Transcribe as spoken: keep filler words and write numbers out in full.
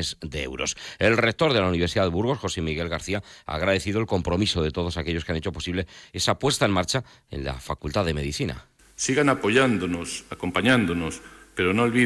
millones de euros. El rector de la Universidad de Burgos, José Miguel García, ha agradecido el compromiso de todos aquellos que han hecho posible esa puesta en marcha en la Facultad de Medicina. Sigan apoyándonos, acompañándonos, pero no olviden